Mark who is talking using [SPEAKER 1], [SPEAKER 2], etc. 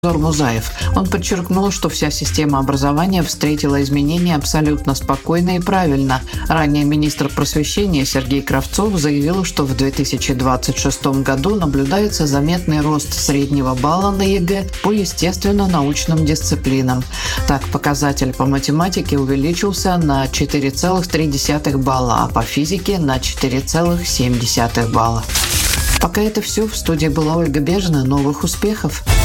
[SPEAKER 1] Музаев. Он подчеркнул, что вся система образования встретила изменения абсолютно спокойно и правильно. Ранее министр просвещения Сергей Кравцов заявил, что в 2026 году наблюдается заметный рост среднего балла на ЕГЭ по естественно-научным дисциплинам. Так, показатель по математике увеличился на 4,3 балла, а по физике на 4,7 балла. Пока это все. В студии была Ольга Бежина. Новых успехов!